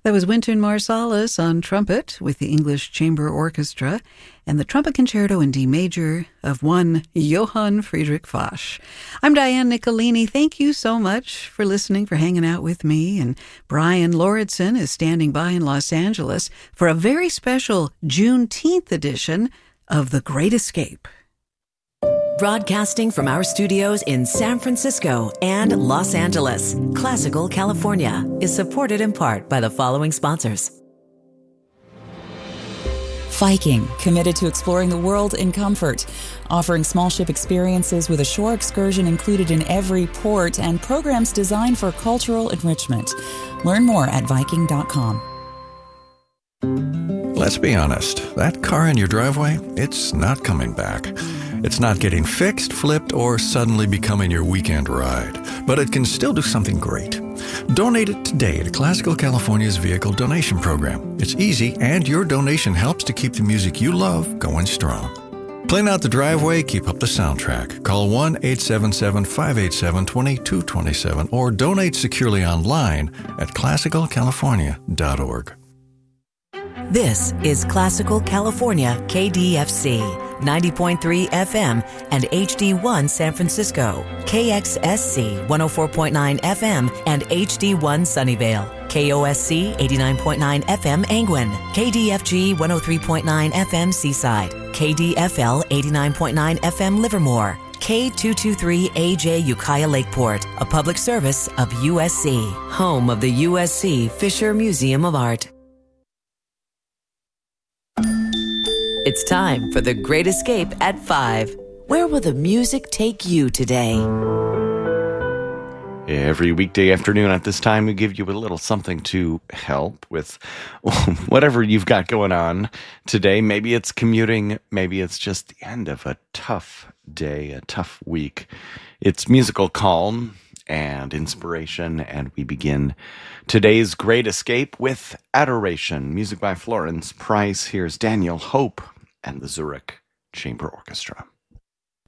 That was Wynton Marsalis on trumpet with the English Chamber Orchestra and the Trumpet Concerto in D Major of one Johann Friedrich Foch. I'm Diane Nicolini. Thank you so much for listening, for hanging out with me. And Brian Lauritsen is standing by in Los Angeles for a very special Juneteenth edition of The Great Escape. Broadcasting from our studios in San Francisco and Los Angeles, Classical California is supported in part by the following sponsors. Viking, committed to exploring the world in comfort, offering small ship experiences with a shore excursion included in every port and programs designed for cultural enrichment. Learn more at Viking.com. Let's be honest, that car in your driveway, it's not coming back. It's not getting fixed, flipped, or suddenly becoming your weekend ride. But it can still do something great. Donate it today to Classical California's Vehicle Donation Program. It's easy, and your donation helps to keep the music you love going strong. Clean out the driveway, keep up the soundtrack. Call 1-877-587-2227 or donate securely online at classicalcalifornia.org. This is Classical California KDFC, 90.3 FM and HD1 San Francisco, KXSC 104.9 FM and HD1 Sunnyvale, KOSC 89.9 FM Angwin, KDFG 103.9 FM Seaside, KDFL 89.9 FM Livermore, K223AJ Ukiah Lakeport, a public service of USC, home of the USC Fisher Museum of Art. It's time for The Great Escape at 5. Where will the music take you today? Every weekday afternoon at this time, we give you a little something to help with whatever you've got going on today. Maybe it's commuting. Maybe it's just the end of a tough day, a tough week. It's musical calm and inspiration, and we begin today's Great Escape with Adoration, music by Florence Price. Here's Daniel Hope and the Zurich Chamber Orchestra.